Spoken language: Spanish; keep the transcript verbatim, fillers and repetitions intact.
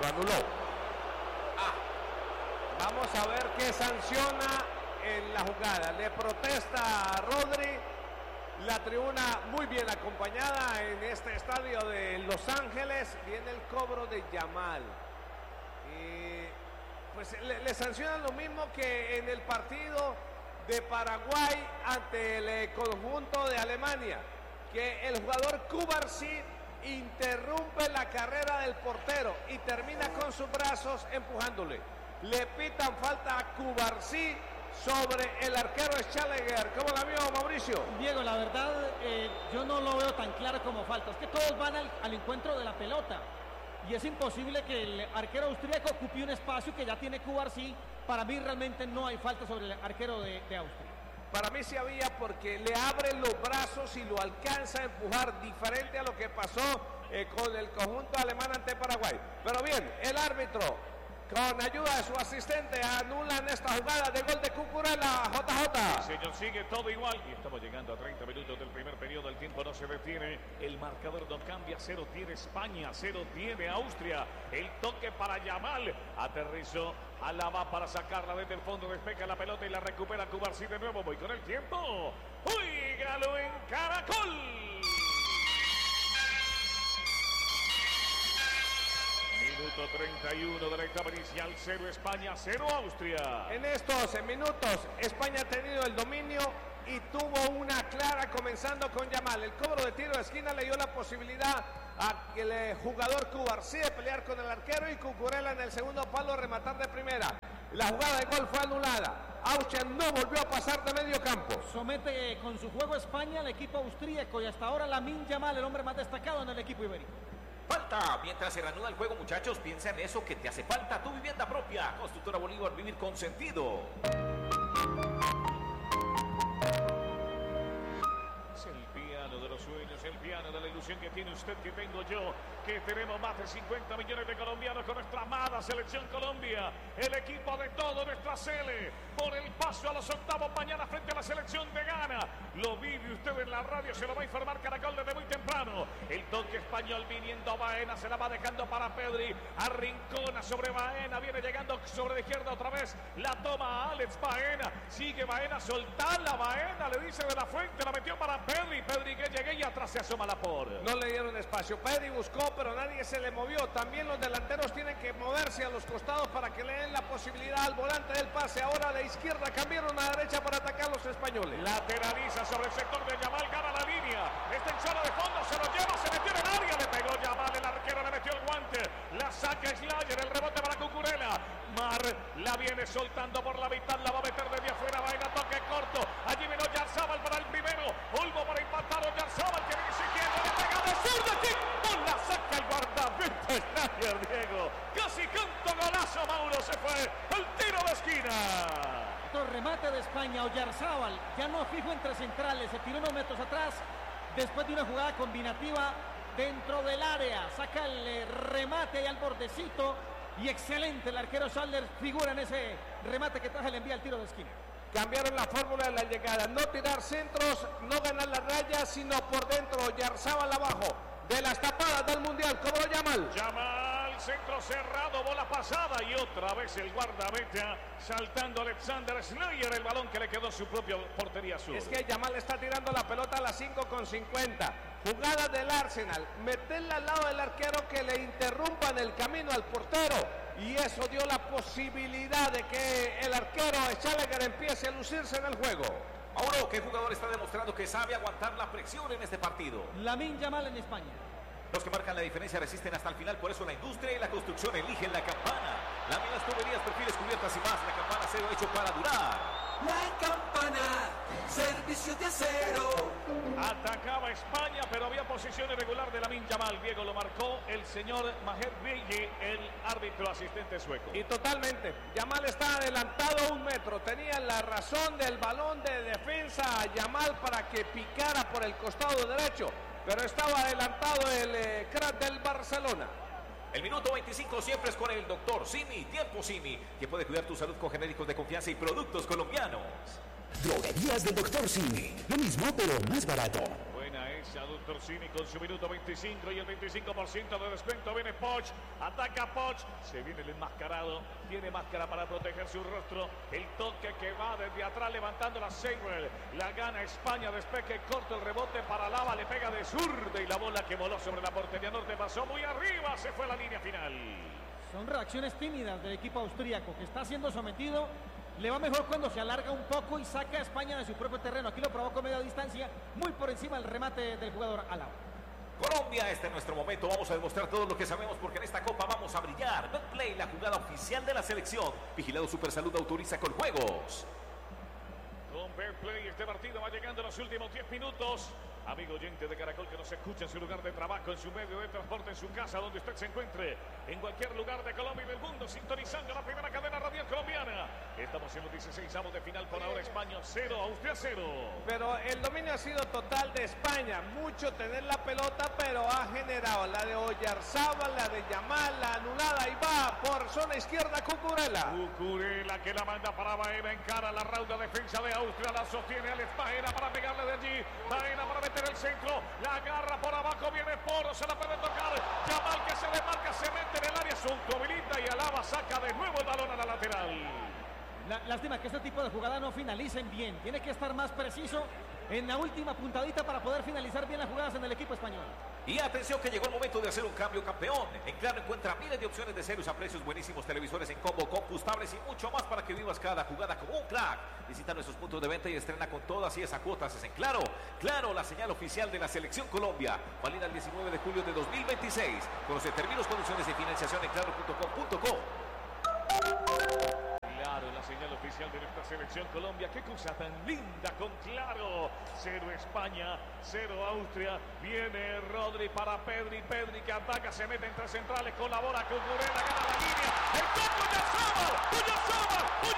lo anuló. Ah, vamos a ver qué sanciona en la jugada. Le protesta a Rodri. La tribuna muy bien acompañada en este estadio de Los Ángeles. Viene el cobro de Yamal. Y pues le, le sancionan lo mismo que en el partido de Paraguay ante el eh, conjunto de Alemania, que el jugador Cubarsí interrumpe la carrera del portero y termina con sus brazos empujándole. Le pitan falta a Cubarsí sobre el arquero Schalleger. ¿Cómo la vio, Mauricio? Diego, la verdad, eh, yo no lo veo tan claro como falta. Es que todos van al, al encuentro de la pelota. Y es imposible que el arquero austríaco ocupe un espacio que ya tiene Cubarsí. Para mí realmente no hay falta sobre el arquero de, de Austria. Para mí sí había, porque le abre los brazos y lo alcanza a empujar, diferente a lo que pasó eh, con el conjunto alemán ante Paraguay. Pero bien, el árbitro, con ayuda de su asistente, anulan esta jugada de gol de Cucurella. J J. Sí, señor, sigue todo igual. Y estamos llegando a treinta minutos del primer periodo. El tiempo no se detiene. El marcador no cambia. Cero tiene España, cero tiene Austria. El toque para Yamal. Aterrizó. Alaba para sacarla desde el fondo. Despeja la pelota y la recupera Cubarsí de nuevo. Voy con el tiempo. ¡Oígalo en Caracol! Minuto treinta y uno de la etapa inicial, cero España, cero Austria. En estos minutos, España ha tenido el dominio y tuvo una clara comenzando con Yamal. El cobro de tiro de esquina le dio la posibilidad al jugador Cubarsí de pelear con el arquero y Cucurella en el segundo palo rematar de primera. La jugada de gol fue anulada. Austria no volvió a pasar de medio campo. Somete con su juego España al equipo austríaco y hasta ahora Lamine Yamal, el hombre más destacado en el equipo ibérico. Falta. Mientras se reanuda el juego, muchachos, piensa en eso que te hace falta. Tu vivienda propia. Constructora Bolívar, vivir con sentido. Es el piano de los sueños, el piano de la ilusión que tiene usted, que tengo yo, que tenemos más de cincuenta millones de colombianos con nuestra amada Selección Colombia. El equipo de todo nuestra Sele por el paso a los octavos mañana frente a la Selección de Ghana. Lo vive usted en la radio, se lo va a informar Caracol desde muy temprano. El toque español viniendo Baena, se la va dejando para Pedri. Arrincona sobre Baena, viene llegando sobre la izquierda otra vez. La toma Alex Baena, sigue Baena, soltarla Baena, le dice de la Fuente, la metió para Pedri. Pedri que llegue y atrás se asoma la por. No le dieron espacio. Pedri buscó, pero nadie se le movió. También los delanteros tienen que moverse a los costados para que le den la posibilidad al volante del pase. Ahora de izquierda cambiaron a la derecha para atacar los españoles. Lateraliza sobre el sector de Yamal, gana la línea. Está en zona de fondo, se lo lleva, se metió en el área. Le pegó Yamal, el arquero le metió el guante. La saca Schlager, el rebote para Cucurella. Mar la viene soltando por la mitad, la va a meter desde afuera. Vaina, toque corto. Allí vino Yarzábal para el primero. Olmo para impactar. Yarzábal que viene siguiendo. Le pega de zurda. ¡Tic! La saca el guardameta Schlager, Diego. Casi canto golazo. Mauro se fue. El tiro de esquina. Otro remate de España. Oyarzábal ya no fijo entre centrales. Se tiró unos metros atrás. Después de una jugada combinativa dentro del área. Saca el remate ahí al bordecito. Y excelente, el arquero Schalder figura en ese remate que traje, le envía el tiro de esquina. Cambiaron la fórmula de la llegada, no tirar centros, no ganar la raya, sino por dentro. Yarzábal abajo, de las tapadas del Mundial, ¿cómo lo llaman? Yamal, centro cerrado, bola pasada y otra vez el guardameta saltando Alexander Schlager, el balón que le quedó en su propia portería sur. Es que Yamal está tirando la pelota a las cinco con cincuenta. Jugada del Arsenal, meterla al lado del arquero que le interrumpan el camino al portero. Y eso dio la posibilidad de que el arquero Schlager empiece a lucirse en el juego. Mauro, ¿qué jugador está demostrando que sabe aguantar la presión en este partido? Lamine Yamal en España. Los que marcan la diferencia resisten hasta el final, por eso la industria y la construcción eligen la campana. Láminas, tuberías, perfiles, cubiertas y más. La campana acero hecho para durar. La campana, servicio de acero. Atacaba España, pero había posición irregular de Lamine Yamal. Diego, lo marcó el señor Maher Bilgi, el árbitro asistente sueco. Y totalmente, Yamal está adelantado un metro. Tenía la razón del balón de defensa a Yamal para que picara por el costado derecho, pero estaba adelantado el eh, crack del Barcelona. El minuto veinticinco siempre es con el doctor Simi, Tiempo Simi, que puede cuidar tu salud con genéricos de confianza y productos colombianos. Droguerías del doctor Simi. Lo mismo, pero más barato. Buena Salud Torsini con su minuto veinticinco y el veinticinco por ciento de descuento. Viene Poch, ataca Poch, se viene el enmascarado, tiene máscara para proteger su rostro. El toque que va desde atrás levantando la Seiwell, la gana España después que corta el rebote para Lava, le pega de zurda y la bola que voló sobre la portería norte pasó muy arriba, se fue a la línea final. Son reacciones tímidas del equipo austríaco que está siendo sometido. Le va mejor cuando se alarga un poco y saca a España de su propio terreno. Aquí lo provocó a media distancia, muy por encima del remate del jugador Alaba. Colombia, este es nuestro momento. Vamos a demostrar todo lo que sabemos porque en esta copa vamos a brillar. Betplay, la jugada oficial de la selección. Vigilado Supersalud autoriza con juegos. Con Betplay este partido va llegando a los últimos diez minutos. Amigo oyente de Caracol que nos escucha en su lugar de trabajo, en su medio de transporte, en su casa, donde usted se encuentre, en cualquier lugar de Colombia y del mundo, sintonizando la primera cadena radial colombiana. Estamos en los dieciseisavos de final, por ahora España cero, Austria cero. Pero el dominio ha sido total de España, mucho tener la pelota, pero ha generado la de Oyarzábal, la de Yamal, la anulada, y va por zona izquierda Cucurella. Cucurella que la manda para Baena, encara la rauda defensa de Austria, la sostiene Alex Baena para pegarle de allí, Baena para meter el centro, la agarra por abajo, viene Poro, se la puede tocar, Yamal que se desmarca, se mete en el área, se autohabilita y Alaba saca de nuevo el balón a la lateral. La, lástima que este tipo de jugadas no finalicen bien, tiene que estar más preciso en la última puntadita para poder finalizar bien las jugadas en el equipo español. Y atención que llegó el momento de hacer un cambio, campeón. En Claro encuentra miles de opciones de serios a precios buenísimos, televisores en combo, combustibles y mucho más para que vivas cada jugada como un crack. Visita nuestros puntos de venta y estrena con todas y esas cuotas. Es en Claro. Claro, la señal oficial de la Selección Colombia. Válida el diecinueve de julio de dos mil veintiséis. Conoce términos, condiciones y financiación en claro punto com punto co. Claro, la señal oficial de nuestra Selección Colombia. Qué cosa tan linda con Claro. Cero España, cero Austria. Viene Rodri para Pedri. Pedri que ataca, se mete entre centrales, colabora con Cucurella, gana la línea. El toque de Oyarzábal, Oyarzábal,